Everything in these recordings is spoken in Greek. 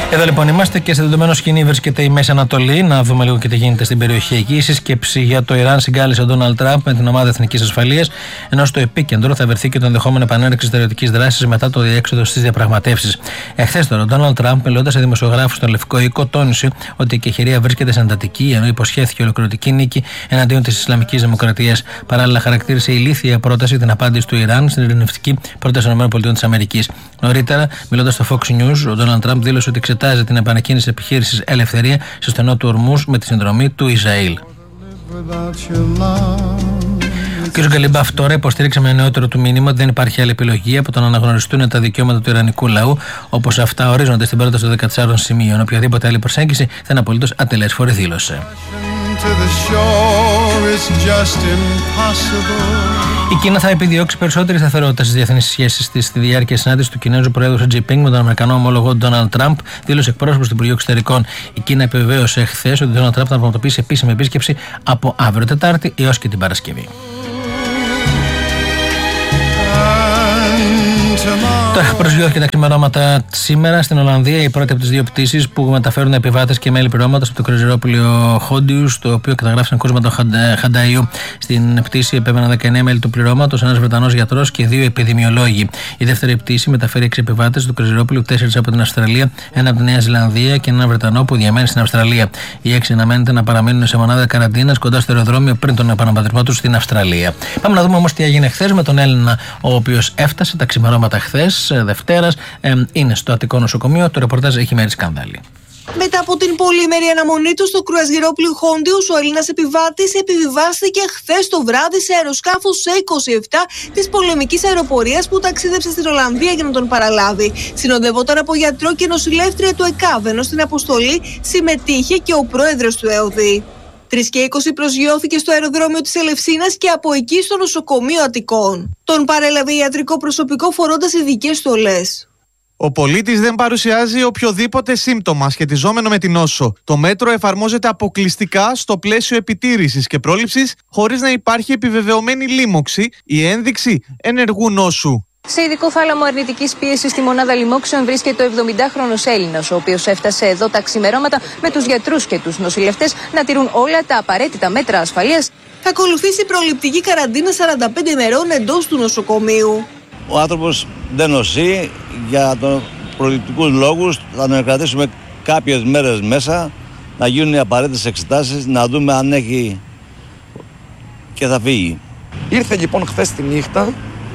Εδώ λοιπόν είμαστε και σε δεδομένο σκηνή βρίσκεται η Μέση Ανατολή. Να δούμε λίγο και τι γίνεται στην περιοχή εκεί. Η σύσκεψη για το Ιράν συγκάλεσε ο Ντόναλντ Τραμπ με την ομάδα Εθνικής Ασφαλείας, ενώ στο επίκεντρο θα βρεθεί και το ενδεχόμενο επανέναρξη στερεωτικής δράσης μετά το διέξοδο στις διαπραγματεύσεις. Εχθές τώρα, ο Ντόναλντ Τραμπ, μιλώντας σε δημοσιογράφους στον Λευκό Οίκο, τόνισε ότι η εκεχηρία βρίσκεται σε εντατική, ενώ υποσχέθηκε ολοκληρωτική νίκη εναντίον της Ισλαμικής Δημοκρατίας. Παράλληλα, χαρακτήρισε ηλίθια πρόταση την απάντηση του Ιράν στην ειρηνευτική πρόταση των ΗΠΑ. Νωρίτερα, μιλώντας στο Fox News, ο Ντόναλντ Τραμπ δήλωσε ότι εξετάζει την επανεκκίνηση επιχείρησης Ελευθερία στο στενό του Ορμούζ με τη συνδρομή του Ισραήλ. Ο κ. Γκαλιμπάφ τώρα υποστήριξε με νεότερο του μήνυμα ότι δεν υπάρχει άλλη επιλογή από το να αναγνωριστούν τα δικαιώματα του Ιρανικού λαού, όπως αυτά ορίζονται στην πρόταση των 14 σημείων. Οποιαδήποτε άλλη προσέγγιση θα είναι απολύτως ατελέσφορη, δήλωσε. Η Κίνα θα επιδιώξει περισσότερη σταθερότητα στις διεθνείς σχέσεις της στη διάρκεια συνάντησης του Κινέζου Προέδρου Xi Jinping με τον Αμερικανό ομόλογο Ντόναλντ Τραμπ, δήλωσε εκπρόσωπος του Υπουργείου Εξωτερικών. Η Κίνα επιβεβαίωσε χθες ότι ο Ντόναλντ Τραμπ θα πραγματοποιήσει επίσημη επίσκεψη από αύριο Τετάρτη έως και την Παρασκευή. Τώρα προσγειώθηκε τα ξημερώματα σήμερα στην Ολλανδία η πρώτη από τις δύο πτήσεις που μεταφέρουν επιβάτες και μέλη πληρώματος από το κρουαζιερόπλοιο Χόντιους, το οποίο καταγράφει ένα κρούσμα του Χανταϊού. Στην πτήση επέβαιναν 19 μέλη του πληρώματος, ένας Βρετανός γιατρός και 2 επιδημιολόγοι. Η δεύτερη πτήση μεταφέρει 6 επιβάτες του κρουαζιερόπλοιου, 4 από την Αυστραλία, 1 από τη Νέα Ζηλανδία και έναν Βρετανό που διαμένει στην Αυστραλία. Οι 6 αναμένεται να παραμείνουν σε μονάδα καραντίνας κοντά στο αεροδρόμιο πριν τον επαναπατρισμό τους στην Αυστραλία. Πάμε να δούμε όμως τι έγινε χθες με τον Έλληνα, ο οποίος έφτασε τα ξημερώματα χθες. Δευτέρας, είναι στο Αττικό νοσοκομείο. Το ρεπορτάζ έχει μέρη σκανδάλι. Μετά από την πολύμερη αναμονή του στο κρουαζιερόπλοιο Χόντιους, ο Έλληνας επιβάτης επιβιβάστηκε χθες το βράδυ σε αεροσκάφος C-27 της πολεμικής αεροπορίας που ταξίδεψε στην Ολλανδία για να τον παραλάβει. Συνοδευόταν από γιατρό και νοσηλεύτρια του ΕΚΑΒ, ενώ στην αποστολή συμμετείχε και ο πρόεδρος του ΕΟΔΗ. 3:20 προσγειώθηκε στο αεροδρόμιο της Ελευσίνας και από εκεί στο νοσοκομείο Αττικών. Τον παρέλαβε ιατρικό προσωπικό φορώντας ειδικές στολές. Ο πολίτης δεν παρουσιάζει οποιοδήποτε σύμπτωμα σχετιζόμενο με την νόσο. Το μέτρο εφαρμόζεται αποκλειστικά στο πλαίσιο επιτήρησης και πρόληψης, χωρίς να υπάρχει επιβεβαιωμένη λίμωξη ή ένδειξη ενεργού νόσου. Σε ειδικό θάλαμο αρνητικής πίεσης στη μονάδα λοιμόξεων βρίσκεται ο 70χρονος Έλληνας, ο οποίος έφτασε εδώ τα ξημερώματα με τους γιατρούς και τους νοσηλευτές να τηρούν όλα τα απαραίτητα μέτρα ασφαλείας. Θα ακολουθήσει προληπτική καραντίνα 45 ημερών εντός του νοσοκομείου. Ο άνθρωπος δεν νοσεί, για προληπτικούς λόγους θα τον κρατήσουμε κάποιες μέρες μέσα, να γίνουν οι απαραίτητες εξετάσεις, να δούμε αν έχει και θα φύγει. Ήρθε λοιπόν χθες τη νύχτα,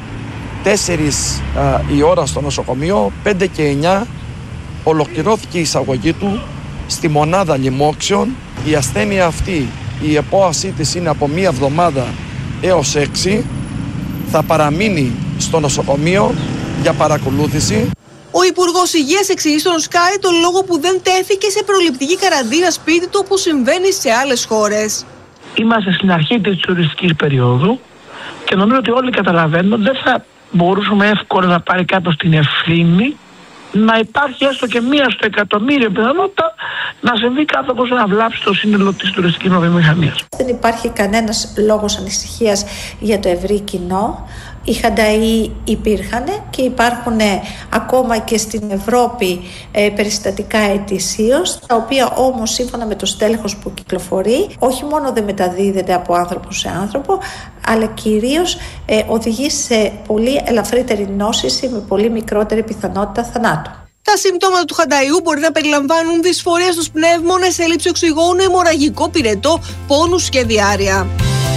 4 η ώρα στο νοσοκομείο, 5 και 9 ολοκληρώθηκε η εισαγωγή του στη μονάδα λοιμόξεων. Η ασθένεια αυτή, η επόασή της είναι από 1 εβδομάδα έως 6. Θα παραμείνει στο νοσοκομείο για παρακολούθηση. Ο Υπουργός Υγείας εξηγεί στον Sky τον λόγο που δεν τέθηκε σε προληπτική καραντίνα σπίτι του όπως συμβαίνει σε άλλες χώρες. Είμαστε στην αρχή της τουριστικής περίοδου και νομίζω ότι όλοι καταλαβαίνουν δεν θα μπορούσαμε εύκολα να πάρει κάποιος την ευθύνη να υπάρχει έστω και 1 στο εκατομμύριο πιθανότητα να συμβεί κάτι όπως να βλάψει το σύνολο της τουριστικής βιομηχανίας. Δεν υπάρχει κανένας λόγος ανησυχίας για το ευρύ κοινό. Οι Χανταΐοι υπήρχαν και υπάρχουν ακόμα και στην Ευρώπη περιστατικά ετησίως, τα οποία όμως σύμφωνα με το στέλεχος που κυκλοφορεί όχι μόνο δεν μεταδίδεται από άνθρωπο σε άνθρωπο, αλλά κυρίως οδηγεί σε πολύ ελαφρύτερη νόσηση με πολύ μικρότερη πιθανότητα θανάτου. Τα συμπτώματα του Χανταϊού μπορεί να περιλαμβάνουν δυσφορία στους πνεύμονες, έλλειψη οξυγόνου, αιμορραγικό πυρετό, πόνους και διάρρεια.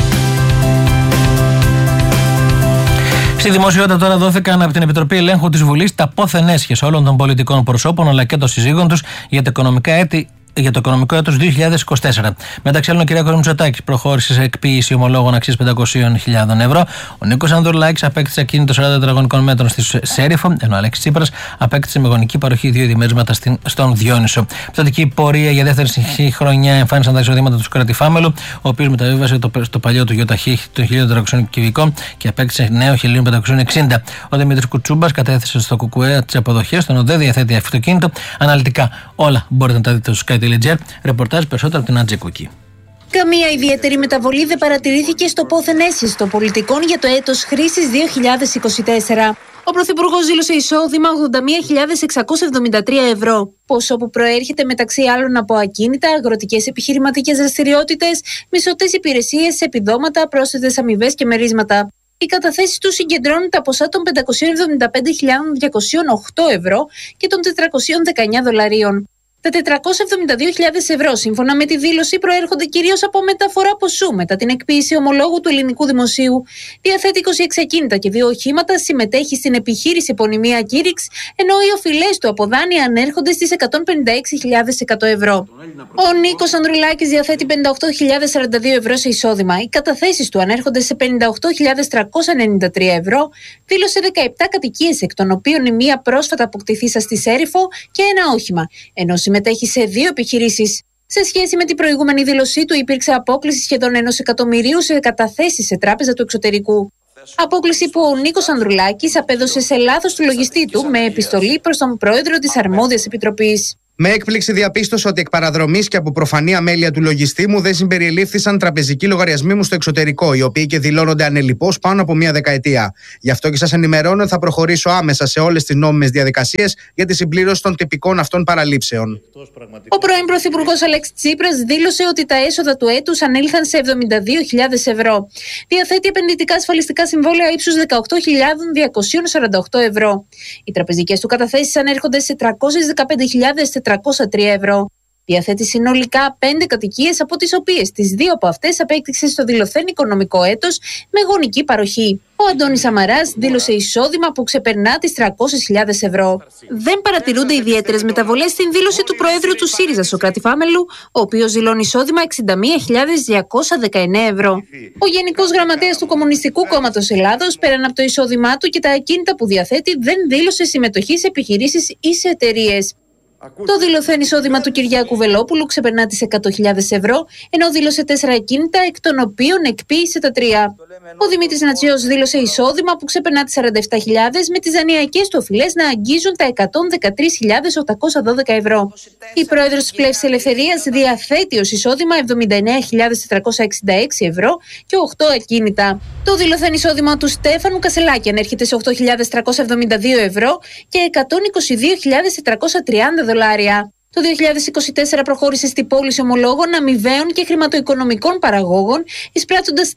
Στη δημοσιότητα τώρα δόθηκαν από την Επιτροπή Ελέγχου της Βουλής τα πόθεν έσχες όλων των πολιτικών προσώπων αλλά και των συζύγων τους για τα οικονομικά έτη. Για το οικονομικό έτος 2024. Μεταξύ άλλων, ο κ. Μητσοτάκης προχώρησε σε εκποίηση ομολόγων αξίας 500.000 ευρώ. Ο Νίκος Ανδρουλάκης απέκτησε ακίνητο 40 τετραγωνικών μέτρων στη Σέριφο, ενώ ο Αλέξης Τσίπρας απέκτησε με γονική παροχή 2 διαμέρισματα στον Διόνυσο. Πτωτική πορεία για δεύτερη χρονιά εμφάνισαν τα εισοδήματα του Κρατηφάμελου, ο οποίος μεταβίβασε το παλιό του γιοταχή των 1.400 κυβικών και απέκτησε νέο 1.560. Ο Δημήτρης Κουτσούμπας κατέθεσε στο ΚΚΕ τις αποδοχές, τον δεν διαθέτει αυτοκίνητο. Αναλυτικά όλα μπορείτε να τα δείτε στο Sky. Ρεπορτάζ περισσότερο από την Άντζη Κουκή. Καμία ιδιαίτερη μεταβολή δεν παρατηρήθηκε στο πόθεν έσχεση των πολιτικών για το έτος χρήσης 2024. Ο Πρωθυπουργός δήλωσε εισόδημα 81.673 ευρώ, ποσό που προέρχεται μεταξύ άλλων από ακίνητα, αγροτικές επιχειρηματικές δραστηριότητες, μισθωτές υπηρεσίες, επιδόματα, πρόσθετες αμοιβές και μερίσματα. Οι καταθέσεις του συγκεντρώνουν τα ποσά των 575.208 ευρώ και των 419 δολαρίων. Τα 472.000 ευρώ, σύμφωνα με τη δήλωση, προέρχονται κυρίως από μεταφορά ποσού μετά την εκποίηση ομολόγου του ελληνικού δημοσίου. Διαθέτει 26 ακίνητα και 2 οχήματα, συμμετέχει στην επιχείρηση επωνυμία Κήρυξ, ενώ οι οφειλές του από δάνεια ανέρχονται στις 156.100 ευρώ. Ο Νίκος Ανδρουλάκης διαθέτει 58.042 ευρώ σε εισόδημα. Οι καταθέσεις του ανέρχονται σε 58.393 ευρώ. Δήλωσε 17 κατοικίες, εκ των οποίων η μία πρόσφατα αποκτηθήσα στη Σέριφο και ένα όχημα, ενώ συμμετέχει σε 2 επιχειρήσεις. Σε σχέση με την προηγούμενη δήλωσή του, υπήρξε απόκλιση σχεδόν 1 εκατομμυρίου σε καταθέσεις σε τράπεζα του εξωτερικού. Απόκλιση που ο Νίκος Ανδρουλάκης απέδωσε σε λάθος του λογιστή του με επιστολή προς τον πρόεδρο της αρμόδιας επιτροπής. Με έκπληξη διαπίστωσα ότι εκ παραδρομής και από προφανή αμέλεια του λογιστή μου δεν συμπεριελήφθησαν τραπεζικοί λογαριασμοί μου στο εξωτερικό, οι οποίοι και δηλώνονται ανελιπώς πάνω από 1 δεκαετία. Γι' αυτό και σας ενημερώνω ότι θα προχωρήσω άμεσα σε όλες τις νόμιμες διαδικασίες για τη συμπλήρωση των τυπικών αυτών παραλήψεων. Ο πρώην Πρωθυπουργός Αλέξης Τσίπρας δήλωσε ότι τα έσοδα του έτους ανήλθαν σε 72.000 ευρώ. Διαθέτει επενδυτικά ασφαλιστικά συμβόλαια ύψους 18.248 ευρώ. Οι τραπεζικές του καταθέσεις ανέρχονται σε 315.403 ευρώ. Διαθέτει συνολικά 5 κατοικίες, από τις οποίες τις 2 από αυτές απέκτησε στο δηλωθέν οικονομικό έτος με γονική παροχή. Ο Αντώνης Σαμαράς δήλωσε εισόδημα που ξεπερνά τις 300.000 ευρώ. Δεν παρατηρούνται ιδιαίτερες μεταβολές στην δήλωση του Προέδρου του ΣΥΡΙΖΑ, Σωκράτη Φάμελου, ο οποίος δηλώνει εισόδημα 61.219 ευρώ. Ο Γενικός Γραμματέας του Κομμουνιστικού Κόμματος Ελλάδος, πέραν από το εισόδημά του και τα ακίνητα που διαθέτει, δεν δήλωσε συμμετοχή σε επιχειρήσεις ή σε εταιρείες. Το δηλωθέν εισόδημα του Κυριάκου Βελόπουλου ξεπερνά τις 100.000 ευρώ, ενώ δήλωσε 4 ακίνητα, εκ των οποίων εκποίησε τα 3. Ο Δημήτρης Νατσιός δήλωσε εισόδημα που ξεπερνά τις 47.000, με τις δανειακές του οφειλές να αγγίζουν τα 113.812 ευρώ. Η πρόεδρος της Πλεύσης Ελευθερίας διαθέτει ως εισόδημα 79.466 ευρώ και 8 ακίνητα. Το δηλωθέν εισόδημα του Στέφανου Κασελάκη ανέρχεται σε 8.372 ευρώ και 122.430 δολάρια. Το 2024 προχώρησε στη πώληση ομολόγων αμοιβαίων και χρηματοοικονομικών παραγόγων, εισπράττοντας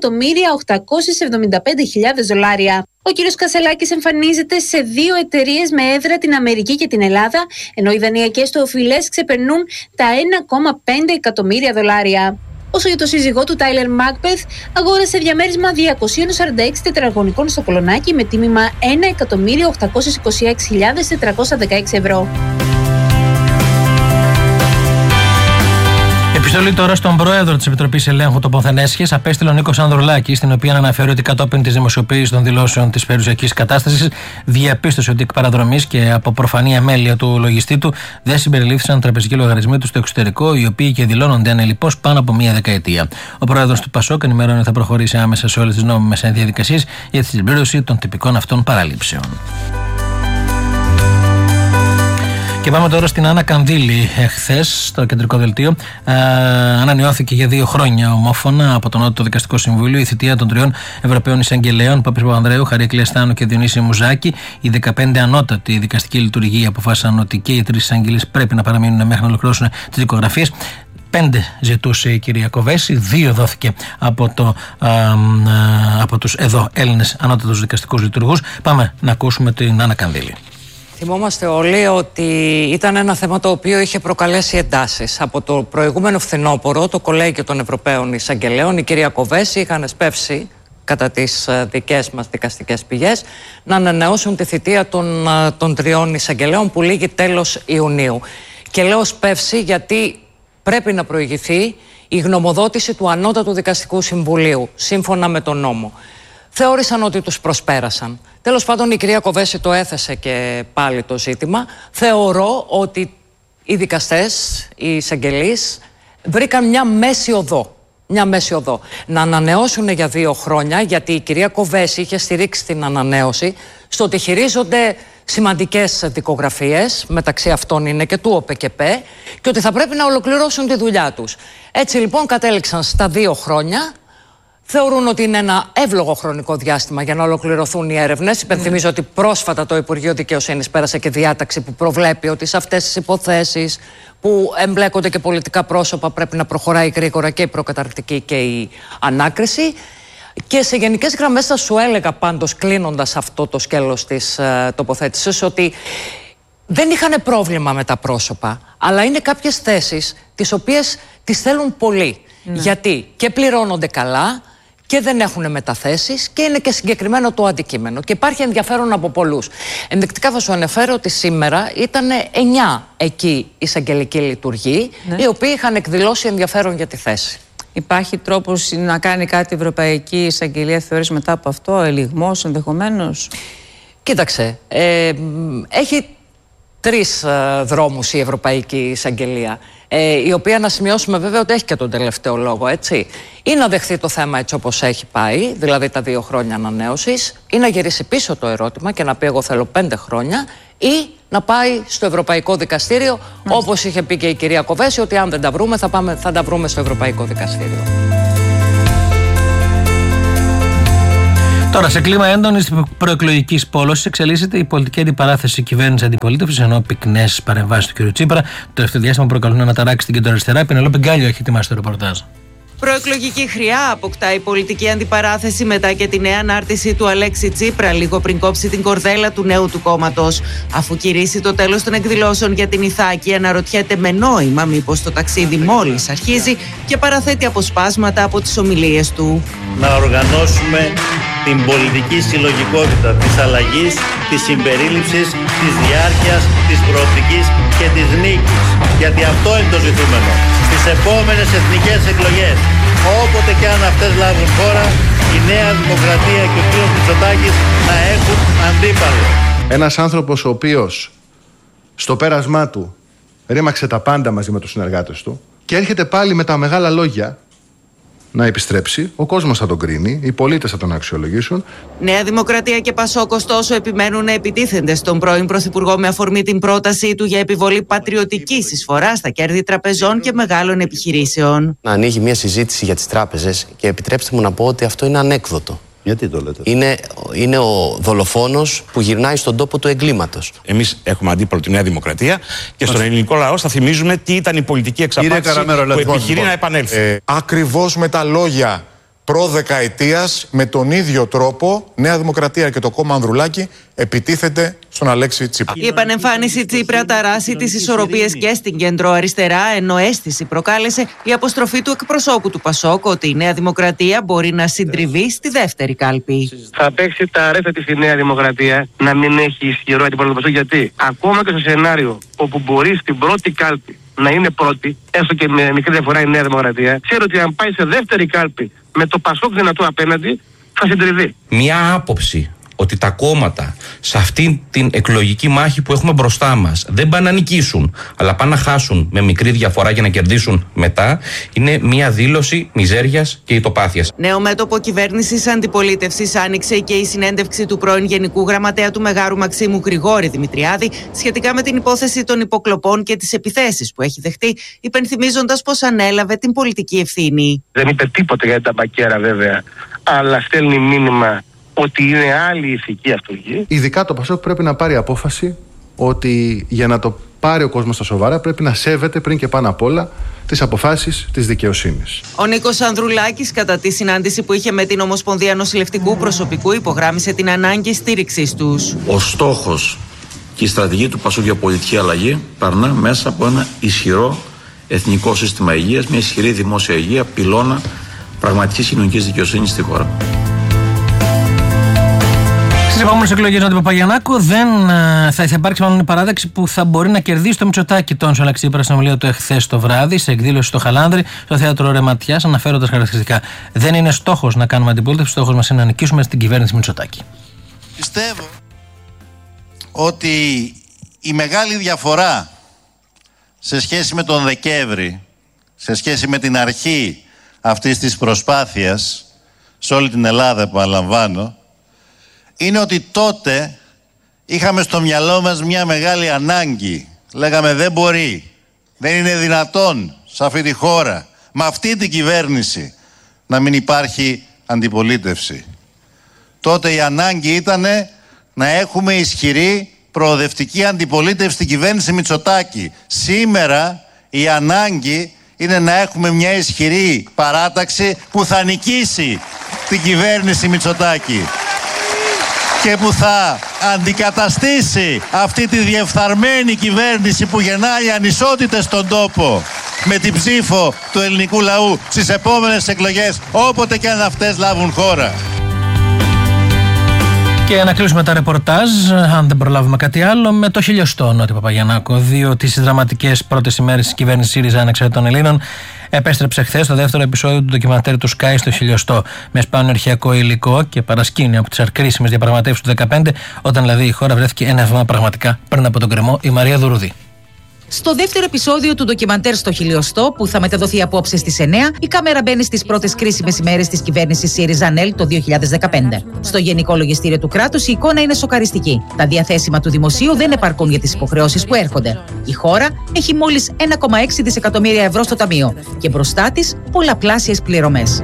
3.875.000 δολάρια. Ο κ. Κασελάκης εμφανίζεται σε 2 εταιρείες με έδρα την Αμερική και την Ελλάδα, ενώ οι δανειακές του οφειλές ξεπερνούν τα 1,5 εκατομμύρια δολάρια. Όσο για το σύζυγό του, Τάιλερ Μάκπεθ, αγόρασε διαμέρισμα 246 τετραγωνικών στο Κολονάκι με τίμημα 1.826.416 ευρώ. Επιστολή τώρα στον πρόεδρο της Επιτροπής Ελέγχου των Πόθεν Έσχες απέστειλε ο Νίκος Ανδρουλάκης, στην οποία αναφέρει ότι κατόπιν της δημοσιοποίησης των δηλώσεων της περιουσιακής κατάστασης διαπίστωσε ότι εκ παραδρομής και από προφανή αμέλεια του λογιστή του δεν συμπεριλήφθησαν τραπεζικοί λογαριασμοί του στο εξωτερικό, οι οποίοι και δηλώνονται ανελιπώς πάνω από 1 δεκαετία. Ο πρόεδρος του ΠΑΣΟΚ ενημερώνει ότι θα προχωρήσει άμεσα σε όλες τις νόμιμες διαδικασίες για τη συμπλήρωση των τυπικών αυτών παραλήψεων. Και πάμε τώρα στην Άννα Κανδύλη. Χθες, στο κεντρικό δελτίο, ανανεώθηκε για 2 χρόνια ομόφωνα από το Νότιο Δικαστικό Συμβούλιο η θητεία των 3 Ευρωπαίων Εισαγγελέων, Πάπης Παπανδρέου, Χαρίκλη Αστάνου και Διονύση Μουζάκη. Οι 15 ανώτατοι δικαστικοί λειτουργοί αποφάσισαν ότι και οι 3 εισαγγελείς πρέπει να παραμείνουν μέχρι να ολοκληρώσουν τις δικογραφίες. 5 ζητούσε η κυρία Κοβέση, 2 δόθηκε από τους εδώ Έλληνες ανώτατους δικαστικούς λειτουργούς. Πάμε να ακούσουμε την Άννα Κανδύλη. Θυμόμαστε όλοι ότι ήταν ένα θέμα το οποίο είχε προκαλέσει εντάσεις. Από το προηγούμενο φθινόπωρο, το Κολέγιο των Ευρωπαίων Εισαγγελέων, η κυρία Κοβέση, είχαν εσπεύσει, κατά τις δικές μας δικαστικές πηγές, να ανανεώσουν τη θητεία των 3 εισαγγελέων που λήγει τέλος Ιουνίου. Και λέω σπεύσει γιατί πρέπει να προηγηθεί η γνωμοδότηση του Ανώτατου Δικαστικού Συμβουλίου, σύμφωνα με τον νόμο. Θεώρησαν ότι τους προσπέρασαν. Τέλος πάντων, η κυρία Κοβέση το έθεσε και πάλι το ζήτημα. Θεωρώ ότι οι δικαστές, οι εισαγγελείς, βρήκαν μια μέση οδό. Να ανανεώσουν για 2 χρόνια, γιατί η κυρία Κοβέση είχε στηρίξει την ανανέωση στο ότι χειρίζονται σημαντικές δικογραφίες, μεταξύ αυτών είναι και του ΟΠΕΚΕΠΕ, και ότι θα πρέπει να ολοκληρώσουν τη δουλειά τους. Έτσι λοιπόν κατέληξαν στα 2 χρόνια. Θεωρούν ότι είναι ένα εύλογο χρονικό διάστημα για να ολοκληρωθούν οι έρευνες. Υπενθυμίζω ότι πρόσφατα το Υπουργείο Δικαιοσύνης πέρασε και διάταξη που προβλέπει ότι σε αυτές τις υποθέσεις που εμπλέκονται και πολιτικά πρόσωπα πρέπει να προχωράει γρήγορα και η προκαταρκτική και η ανάκριση. Και σε γενικές γραμμές θα σου έλεγα πάντως, κλείνοντας αυτό το σκέλος της τοποθέτησης, ότι δεν είχαν πρόβλημα με τα πρόσωπα, αλλά είναι κάποιες θέσεις τις οποίες τις θέλουν πολύ. Γιατί και πληρώνονται καλά και δεν έχουν μεταθέσεις και είναι και συγκεκριμένο το αντικείμενο. Και υπάρχει ενδιαφέρον από πολλούς. Ενδεικτικά θα σου αναφέρω ότι σήμερα ήταν 9 εκεί εισαγγελικοί λειτουργοί, οι οποίοι είχαν εκδηλώσει ενδιαφέρον για τη θέση. Υπάρχει τρόπος να κάνει κάτι η Ευρωπαϊκή Εισαγγελία, θεωρείς, μετά από αυτό, ελιγμός ενδεχομένως? Κοίταξε, έχει 3 δρόμους η Ευρωπαϊκή Εισαγγελία, η οποία να σημειώσουμε βέβαια ότι έχει και τον τελευταίο λόγο, έτσι. Ή να δεχθεί το θέμα έτσι όπως έχει πάει, δηλαδή τα 2 χρόνια ανανέωσης, ή να γυρίσει πίσω το ερώτημα και να πει εγώ θέλω 5 χρόνια, ή να πάει στο Ευρωπαϊκό Δικαστήριο, όπως είχε πει και η κυρία Κοβέση, ότι αν δεν τα βρούμε θα τα βρούμε στο Ευρωπαϊκό Δικαστήριο. Τώρα, σε κλίμα έντονης προεκλογικής πόλωσης, εξελίσσεται η πολιτική αντιπαράθεση κυβέρνηση-αντιπολίτευση, ενώ πυκνές παρεμβάσεις του κ. Τσίπρα το τελευταίο διάστημα προκαλούν αναταράξεις στην κεντροαριστερά. Η Πενελόπη Γκάλιο έχει ετοιμάσει το ρεπορτάζ. Προεκλογική χρειά αποκτά η πολιτική αντιπαράθεση μετά και τη νέα ανάρτηση του Αλέξη Τσίπρα, λίγο πριν κόψει την κορδέλα του νέου του κόμματος. Αφού κηρύσει το τέλος των εκδηλώσεων για την Ιθάκη, αναρωτιέται με νόημα μήπως το ταξίδι μόλις αρχίζει και παραθέτει αποσπάσματα από τις ομιλίες του. Να οργανώσουμε την πολιτική συλλογικότητα της αλλαγής, της συμπερίληψης, της διάρκειας, της προοπτικής και της νίκης. Γιατί αυτό είναι το ζητούμενο. Στις επόμενες εθνικές εκλογές, όποτε και αν αυτές λάβουν χώρα, η Νέα Δημοκρατία και ο κ. Μητσοτάκης να έχουν αντίπαλο. Ένας άνθρωπος ο οποίος στο πέρασμά του ρήμαξε τα πάντα μαζί με τους συνεργάτες του και έρχεται πάλι με τα μεγάλα λόγια να επιστρέψει, ο κόσμος θα τον κρίνει, οι πολίτες θα τον αξιολογήσουν. Νέα Δημοκρατία και Πασόκ, ωστόσο, επιμένουν να επιτίθενται στον πρώην Πρωθυπουργό με αφορμή την πρότασή του για επιβολή πατριωτικής εισφοράς στα κέρδη τραπεζών και μεγάλων επιχειρήσεων. Να ανοίγει μια συζήτηση για τις τράπεζες, και επιτρέψτε μου να πω ότι αυτό είναι ανέκδοτο. Γιατί το λέτε? Είναι ο δολοφόνος που γυρνάει στον τόπο του εγκλήματος. Εμείς έχουμε αντίπαλο τη Νέα Δημοκρατία και στον ελληνικό λαό θα θυμίζουμε τι ήταν η πολιτική εξαπάτηση που επιχειρεί να επανέλθει. Ακριβώς με τα λόγια προδεκαετίας, με τον ίδιο τρόπο, Νέα Δημοκρατία και το κόμμα Ανδρουλάκη επιτίθεται στον Αλέξη Τσίπρα. Η επανεμφάνιση Τσίπρα ταράσει τις ισορροπίες και στην κεντροαριστερά, ενώ αίσθηση προκάλεσε η αποστροφή του εκπροσώπου του Πασόκ ότι η Νέα Δημοκρατία μπορεί να συντριβεί στη δεύτερη κάλπη. Θα παίξει τα ρέφα της η Νέα Δημοκρατία να μην έχει ισχυρό αντίπαλο του Πασόκ, γιατί ακόμα και στο σενάριο όπου μπορεί στην πρώτη κάλπη να είναι πρώτη, έστω και με μικρή διαφορά η Νέα Δημοκρατία, ξέρει ότι αν πάει σε δεύτερη κάλπη με το Πασόκ δυνατό απέναντι, θα συντριβεί. Μια άποψη ότι τα κόμματα σε αυτή την εκλογική μάχη που έχουμε μπροστά μας δεν πάνε να νικήσουν, αλλά πάνε να χάσουν με μικρή διαφορά για να κερδίσουν μετά, είναι μια δήλωση μιζέριας και ητοπάθειας. Νέο μέτωπο κυβέρνησης αντιπολίτευσης άνοιξε και η συνέντευξη του πρώην Γενικού Γραμματέα του Μεγάρου Μαξίμου Γρηγόρη Δημητριάδη σχετικά με την υπόθεση των υποκλοπών και τις επιθέσεις που έχει δεχτεί, υπενθυμίζοντας πως ανέλαβε την πολιτική ευθύνη. Δεν είπε τίποτα για την ταμπακέρα βέβαια, αλλά στέλνει μήνυμα ότι είναι άλλη ηθική αυτοργή. Ειδικά το Πασόκ πρέπει να πάρει απόφαση ότι για να το πάρει ο κόσμος στα σοβαρά πρέπει να σέβεται πριν και πάνω απ' όλα τις αποφάσεις της δικαιοσύνης. Ο Νίκος Ανδρουλάκης, κατά τη συνάντηση που είχε με την Ομοσπονδία Νοσηλευτικού Προσωπικού, υπογράμμισε την ανάγκη στήριξής τους. Ο στόχος και η στρατηγική του Πασόκ για πολιτική αλλαγή περνά μέσα από ένα ισχυρό εθνικό σύστημα υγείας, μια ισχυρή δημόσια υγεία, πυλώνα πραγματικής κοινωνικής δικαιοσύνης στη χώρα. Στις επόμενες εκλογές του Παπαγιαννάκου θα υπάρξει μάλλον παράδεξη που θα μπορεί να κερδίσει το Μητσοτάκη, τόνισε ο Αλέξη Τσίπρας στην ομιλία του εχθές το βράδυ σε εκδήλωση στο Χαλάνδρι, στο θέατρο Ρεματιάς, αναφέροντας χαρακτηριστικά: δεν είναι στόχος να κάνουμε αντιπολίτευση, στόχος μας είναι να νικήσουμε στην κυβέρνηση Μητσοτάκη. Πιστεύω ότι η μεγάλη διαφορά σε σχέση με τον Δεκέμβρη, σε σχέση με την αρχή αυτής της προσπάθειας σε όλη την Ελλάδα, επαναλαμβάνω, είναι ότι τότε είχαμε στο μυαλό μας μια μεγάλη ανάγκη. Λέγαμε δεν μπορεί, δεν είναι δυνατόν σε αυτή τη χώρα, με αυτή την κυβέρνηση, να μην υπάρχει αντιπολίτευση. Τότε η ανάγκη ήταν να έχουμε ισχυρή προοδευτική αντιπολίτευση στην κυβέρνηση Μητσοτάκη. Σήμερα η ανάγκη είναι να έχουμε μια ισχυρή παράταξη που θα νικήσει την κυβέρνηση Μητσοτάκη και που θα αντικαταστήσει αυτή τη διεφθαρμένη κυβέρνηση που γεννάει ανισότητες στον τόπο με την ψήφο του ελληνικού λαού στις επόμενες εκλογές, όποτε και αν αυτές λάβουν χώρα. Και να κλείσουμε τα ρεπορτάζ, αν δεν προλάβουμε κάτι άλλο, με το χιλιοστό Νότι Παπαγιαννάκο. Διότι στις δραματικές πρώτες ημέρες της κυβέρνησης ΣΥΡΙΖΑ Ανεξαρτήτων Ελλήνων επέστρεψε χθες το δεύτερο επεισόδιο του ντοκιμαντέρ του Sky στο χιλιοστό. Με σπάνιο αρχαιακό υλικό και παρασκήνιο από τις αρκρίσιμες διαπραγματεύσεις του 2015, όταν δηλαδή η χώρα βρέθηκε ένα βήμα πραγματικά πριν από τον κρεμό, η Μαρία Δουρουδή. Στο δεύτερο επεισόδιο του ντοκιμαντέρ στο χιλιοστό, που θα μεταδοθεί απόψε στις 9, η κάμερα μπαίνει στις πρώτες κρίσιμες ημέρες της κυβέρνησης ΣΥΡΙΖΑ-ΑΝΕΛ το 2015. Στο Γενικό Λογιστήριο του κράτους η εικόνα είναι σοκαριστική. Τα διαθέσιμα του δημοσίου δεν επαρκούν για τις υποχρεώσεις που έρχονται. Η χώρα έχει μόλις 1,6 δισεκατομμύρια ευρώ στο ταμείο και μπροστά της πολλαπλάσιες πληρωμές.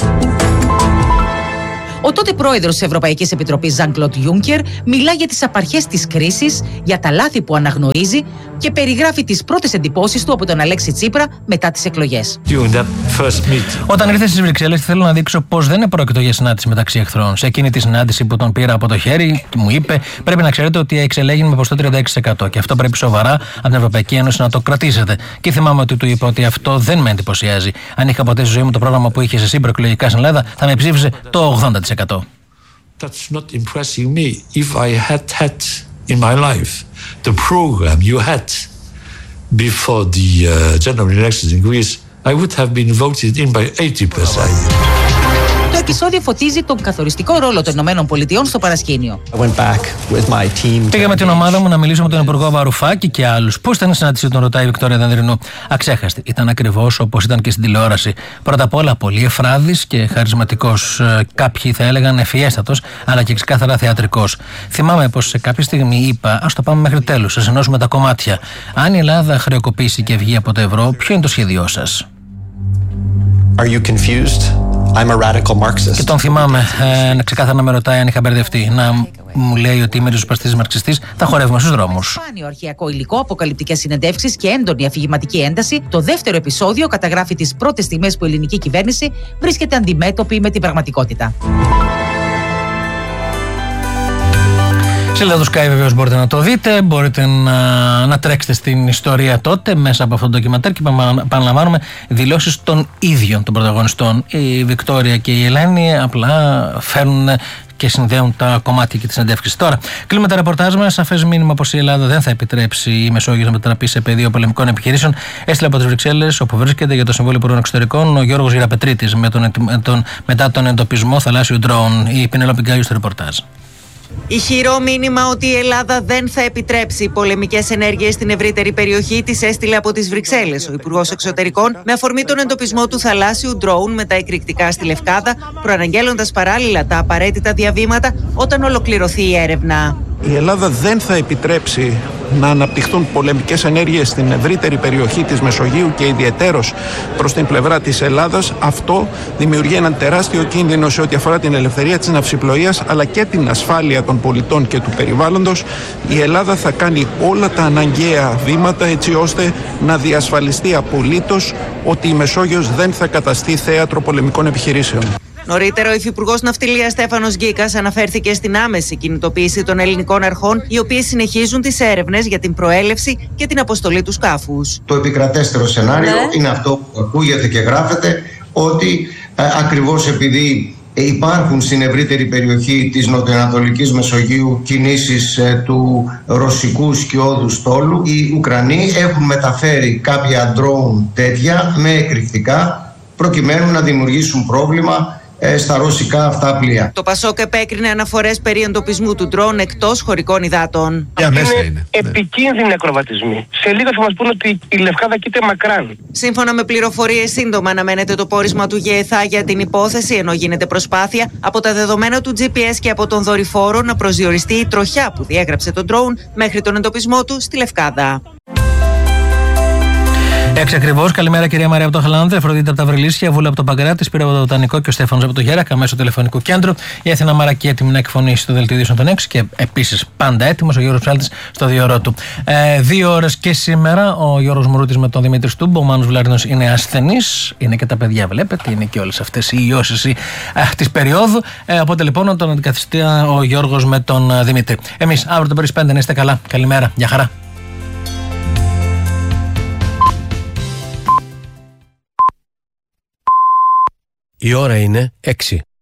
Ο τότε πρόεδρος της Ευρωπαϊκής Επιτροπής Jean-Claude Juncker μιλά για τις απαρχές της κρίσης, για τα λάθη που αναγνωρίζει και περιγράφει τις πρώτες εντυπώσεις του από τον Αλέξη Τσίπρα μετά τις εκλογές. Όταν ήρθε στις Βρυξέλλες, θέλω να δείξω πως δεν επρόκειτο για συνάντηση μεταξύ εχθρών. Σε εκείνη τη συνάντηση που τον πήρα από το χέρι, μου είπε: πρέπει να ξέρετε ότι εξελέγει με ποσοστό 36%. Και αυτό πρέπει σοβαρά από την Ευρωπαϊκή Ένωση να το κρατήσετε. Και θυμάμαι ότι του είπα ότι αυτό δεν με εντυπωσιάζει. Αν είχα ποτέ στη ζωή μου το πρόγραμμα που είχε εσύ προεκλογικά στην Ελλάδα, θα με ψήφισε το 80%. That's not impressing me. If I had in my life the program you had before the general elections in Greece, I would have been voted in by 80%. Το επεισόδιο φωτίζει τον καθοριστικό ρόλο των ΗΠΑ στο παρασκήνιο. Πήγα με την ομάδα μου να μιλήσω με τον Υπουργό Βαρουφάκη και άλλους. Πώς ήταν η συνάντηση, τον ρωτάει η Βικτόρια Δανδρινού. Αξέχαστη. Ήταν ακριβώς όπως ήταν και στην τηλεόραση. Πρώτα απ' όλα πολύ εφράδης και χαρισματικός. Κάποιοι θα έλεγαν ευφιέστατος, αλλά και ξεκάθαρα θεατρικός. Θυμάμαι πως σε κάποια στιγμή είπα: ας το πάμε μέχρι τέλους, ας ενώσουμε τα κομμάτια. Αν η Ελλάδα χρεοκοπήσει και βγει από το ευρώ, ποιο είναι το σχέδιό σας? Are you confused? I'm a radical Marxist. Και τον θυμάμαι ξεκάθαρα να με ρωτάει αν είχα μπερδευτεί. Να μου λέει ότι είμαι ριζοσπαστής μαρξιστής, θα χορεύουμε στους δρόμους. Σπάνιο αρχαιακό υλικό, αποκαλυπτικές συνεντεύξεις και έντονη αφηγηματική ένταση, το δεύτερο επεισόδιο καταγράφει τις πρώτες στιγμές που η ελληνική κυβέρνηση βρίσκεται αντιμέτωπη με την πραγματικότητα. Σελίδα του Sky βεβαίως μπορείτε να το δείτε, μπορείτε να τρέξετε στην ιστορία τότε μέσα από αυτό το ντοκιμαντέρ και επαναλαμβάνουμε δηλώσεις των ίδιων των πρωταγωνιστών. Η Βικτόρια και η Ελένη απλά φέρνουν και συνδέουν τα κομμάτια και τις συνεντεύξεις. Τώρα, κλείνουμε τα ρεπορτάζ μας. Σαφές μήνυμα πως η Ελλάδα δεν θα επιτρέψει η Μεσόγειος να μετατραπεί σε πεδίο πολεμικών επιχειρήσεων. Έστειλε από τις Βρυξέλλες, όπου βρίσκεται για το Συμβούλιο Υπουργών Εξωτερικών ο Γιώργος Γεραπετρίτης μετά τον εντοπισμό θαλάσσιου ντρόουν. Η Πενέλοπη Γκάγιου στο ρεπορτάζ. Ηχηρό μήνυμα ότι η Ελλάδα δεν θα επιτρέψει πολεμικές ενέργειες στην ευρύτερη περιοχή της έστειλε από τις Βρυξέλλες ο Υπουργός Εξωτερικών με αφορμή τον εντοπισμό του θαλάσσιου ντρόουν με τα εκρηκτικά στη Λευκάδα, προαναγγέλλοντας παράλληλα τα απαραίτητα διαβήματα όταν ολοκληρωθεί η έρευνα. Η Ελλάδα δεν θα επιτρέψει να αναπτυχθούν πολεμικές ενέργειες στην ευρύτερη περιοχή της Μεσογείου και ιδιαιτέρως προς την πλευρά της Ελλάδας. Αυτό δημιουργεί έναν τεράστιο κίνδυνο σε ό,τι αφορά την ελευθερία της ναυσιπλοείας αλλά και την ασφάλεια των πολιτών και του περιβάλλοντος. Η Ελλάδα θα κάνει όλα τα αναγκαία βήματα έτσι ώστε να διασφαλιστεί απολύτως ότι η Μεσόγειος δεν θα καταστεί θέατρο πολεμικών επιχειρήσεων. Νωρίτερα, ο Υφυπουργός Ναυτιλίας Στέφανος Γκίκας αναφέρθηκε στην άμεση κινητοποίηση των ελληνικών αρχών, οι οποίες συνεχίζουν τις έρευνες για την προέλευση και την αποστολή του σκάφους. Το επικρατέστερο σενάριο είναι αυτό που ακούγεται και γράφεται, ότι ακριβώς επειδή υπάρχουν στην ευρύτερη περιοχή της νοτιοανατολικής Μεσογείου κινήσεις του ρωσικού σκιώδου στόλου, οι Ουκρανοί έχουν μεταφέρει κάποια ντρόουν τέτοια με εκρηκτικά προκειμένου να δημιουργήσουν πρόβλημα στα ρωσικά αυτά πλοία. Το Πασόκ επέκρινε αναφορές περί εντοπισμού του ντρόουν εκτός χωρικών υδάτων. Είναι επικίνδυνοι ακροβατισμοί. Σε λίγο θα μας πούνε ότι η Λευκάδα κοίται μακράν. Σύμφωνα με πληροφορίες, σύντομα αναμένεται το πόρισμα του ΓΕΘΑ για την υπόθεση, ενώ γίνεται προσπάθεια από τα δεδομένα του GPS και από τον δορυφόρο να προσδιοριστεί η τροχιά που διέγραψε τον ντρόουν μέχρι τον εντοπισμό του στη Λευκάδα. 6 ακριβώς. Καλημέρα, κυρία Μαρία από το Χαλάνδρε, Αφροδίτη από τα Βρυλίσια, Βούλα από το Παγκράτη, Σπύρο από το Βοτανικό και ο Στέφανος από το Γέρακα μέσω τηλεφωνικού κέντρου. Η Αθηνά Μαρακή έτοιμη να εκφωνήσει το δελτίο ειδήσεων των 6 και επίσης πάντα έτοιμος ο Γιώργος Ψάλτης στο 2 ώρο του. 2 ώρες και σήμερα ο Γιώργος Μουρούτης με τον Δημήτρη Στούμπο. Ο Μάνος Βλαρίνος είναι ασθενής, είναι και τα παιδιά, βλέπετε, είναι και όλες αυτές οι ιώσεις της περίοδου. Οπότε λοιπόν τον αντικαθιστεί ο Γιώργος με τον Δημήτρη. Εμείς αύριο το πρωί 5 να είστε καλά. Καλημέρα, γεια χαρά. Η ώρα είναι 6.